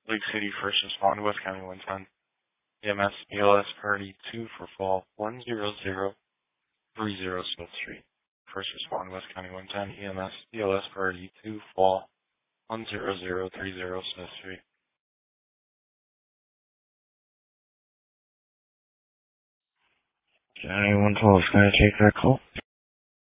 Lake City First Respond, West County 110. EMS BLS Priority 2 for fall 10030 Smith Street. First Respond, West County 110. EMS BLS Priority 2 fall 10030 Smith Street. County 112, can I take that call?